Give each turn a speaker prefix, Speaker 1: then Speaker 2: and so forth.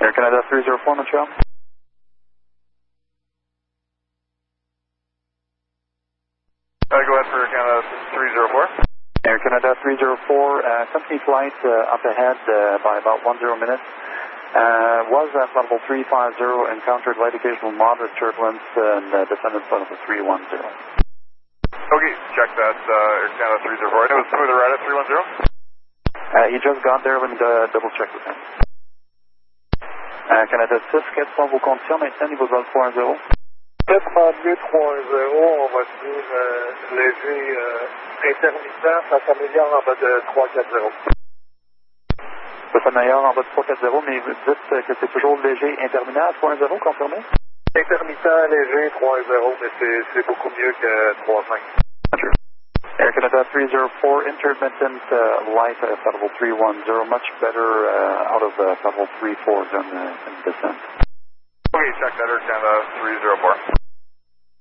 Speaker 1: Air Canada 304, Montreal.
Speaker 2: Go ahead for Air Canada 304.
Speaker 1: Air Canada 304, company flight up ahead by about 10 minutes. Was at level 350, encountered light occasional moderate turbulence and descended to level 310.
Speaker 2: Okay, check that, Air Canada 304. I know it's smoother right at 310.
Speaker 1: He just got there, let me double check with him. Canada 6, 400, vos conditions maintenant, niveau de vol 310.
Speaker 3: 4-2-3-0, on va dire léger intermittent, ça s'améliore en bas de 3-4-0.
Speaker 1: Ça s'améliore en bas de 340, mais vous dites que c'est toujours léger intermittent à 310, confirmé?
Speaker 3: Intermittent, léger, 3-0, mais c'est beaucoup mieux que 3-5.
Speaker 1: Air Canada 304, intermittent light at level 310, much better out of level 34 than in descent.
Speaker 2: Okay, check that, Air Canada 304.